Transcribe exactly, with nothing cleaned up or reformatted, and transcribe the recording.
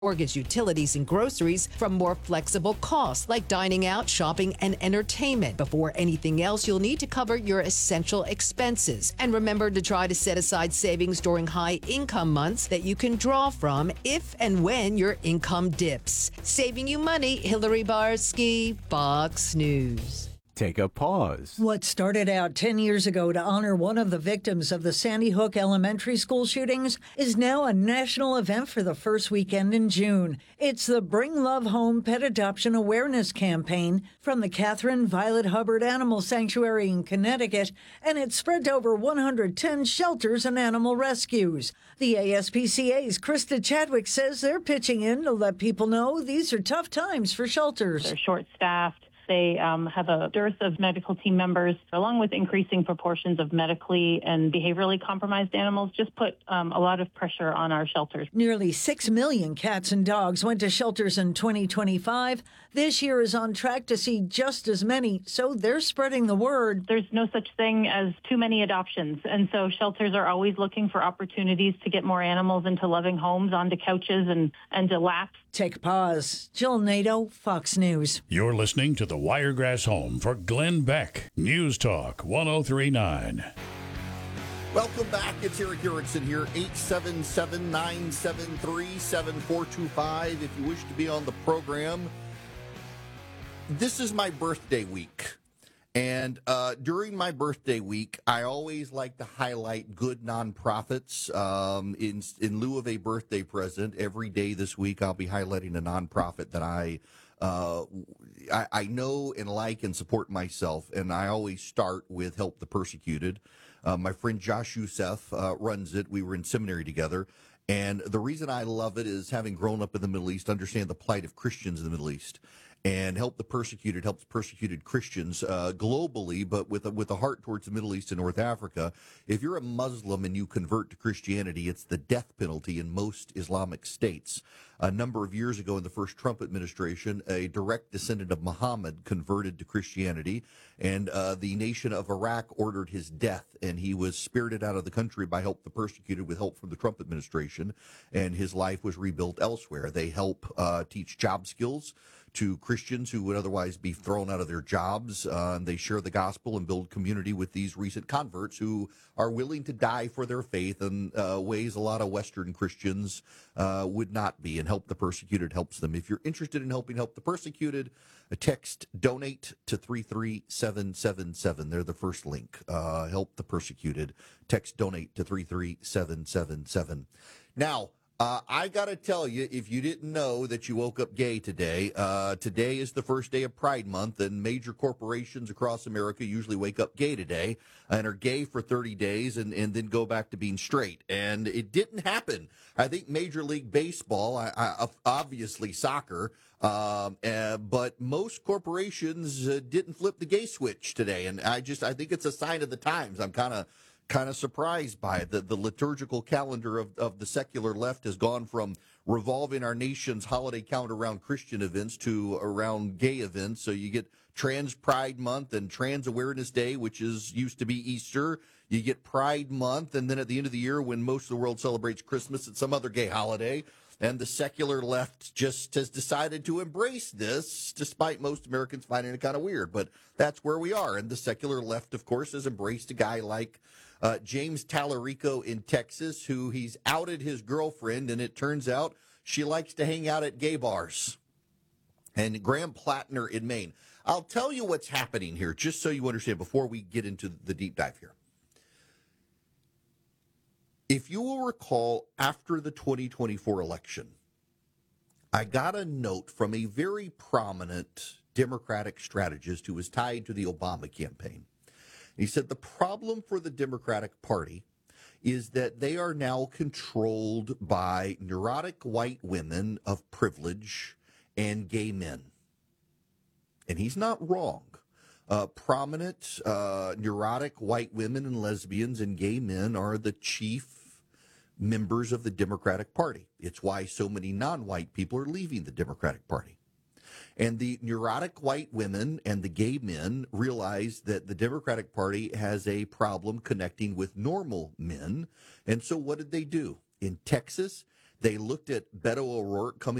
mortgage, utilities, and groceries from more flexible costs like dining out, shopping, and entertainment. Before anything else, you'll need to cover your essential expenses. And remember to try to set aside savings during high income months that you can draw from if and when your income dips. Saving you money, Hillary Barsky, Fox News. Take a pause. What started out ten years ago to honor one of the victims of the Sandy Hook elementary school shootings is now a national event for the first weekend in June. It's the Bring Love Home Pet Adoption Awareness Campaign from the Catherine Violet Hubbard Animal Sanctuary in Connecticut, and it's spread to over one hundred ten shelters and animal rescues. The A S P C A's Krista Chadwick says they're pitching in to let people know these are tough times for shelters. They're short-staffed. They um, have a dearth of medical team members, along with increasing proportions of medically and behaviorally compromised animals, just put um, a lot of pressure on our shelters. Nearly six million cats and dogs went to shelters in twenty twenty-five. This year is on track to see just as many, so they're spreading the word. There's no such thing as too many adoptions, and so shelters are always looking for opportunities to get more animals into loving homes, onto couches, and, and to laps. Take a pause. Jill Nato, Fox News. You're listening to the Wiregrass Home for Glenn Beck. News Talk one oh three point nine. Welcome back. It's Eric Erickson here. eight seven seven, nine seven three, seven four two five. If you wish to be on the program. This is my birthday week. And uh, during my birthday week, I always like to highlight good nonprofits. Um, in in lieu of a birthday present, every day this week I'll be highlighting a nonprofit that I, uh, I I know and like and support myself. And I always start with Help the Persecuted. Uh, my friend Josh Youssef uh, runs it. We were in seminary together. And the reason I love it is, having grown up in the Middle East, understand the plight of Christians in the Middle East. And Help the Persecuted helps persecuted Christians uh, globally, but with a, with a heart towards the Middle East and North Africa. If you're a Muslim and you convert to Christianity, it's the death penalty in most Islamic states. A number of years ago in the first Trump administration, a direct descendant of Muhammad converted to Christianity, and uh, the nation of Iraq ordered his death, and he was spirited out of the country by Help the Persecuted with help from the Trump administration, and his life was rebuilt elsewhere. They help uh, teach job skills to Christians who would otherwise be thrown out of their jobs. Uh, and they share the gospel and build community with these recent converts who are willing to die for their faith in uh, ways a lot of Western Christians uh, would not be. And Help the Persecuted helps them. If you're interested in helping Help the Persecuted, a text donate to three three seven seven seven. They're the first link. Uh, Help the Persecuted. Text donate to three three seven seven seven. Now, Uh, I got to tell you, if you didn't know that you woke up gay today, uh, today is the first day of Pride Month, and major corporations across America usually wake up gay today and are gay for thirty days and, and then go back to being straight. And it didn't happen. I think Major League Baseball, I, I, obviously soccer, um, uh, but most corporations uh, didn't flip the gay switch today. And I just, I think it's a sign of the times. I'm kind of kind of surprised by it. The, the liturgical calendar of, of the secular left has gone from revolving our nation's holiday calendar around Christian events to around gay events. So you get Trans Pride Month and Trans Awareness Day, which is used to be Easter. You get Pride Month, and then at the end of the year, when most of the world celebrates Christmas, it's some other gay holiday. And the secular left just has decided to embrace this, despite most Americans finding it kind of weird. But that's where we are. And the secular left, of course, has embraced a guy like Uh, James Tallarico in Texas, who he's outed his girlfriend, and it turns out she likes to hang out at gay bars. And Graham Plattner in Maine. I'll tell you what's happening here, just so you understand, before we get into the deep dive here. If you will recall, after the twenty twenty-four election, I got a note from a very prominent Democratic strategist who was tied to the Obama campaign. He said the problem for the Democratic Party is that they are now controlled by neurotic white women of privilege and gay men. And he's not wrong. Uh, prominent, uh, neurotic white women and lesbians and gay men are the chief members of the Democratic Party. It's why so many non-white people are leaving the Democratic Party. And the neurotic white women and the gay men realize that the Democratic Party has a problem connecting with normal men. And so what did they do? In Texas, They looked at Beto O'Rourke coming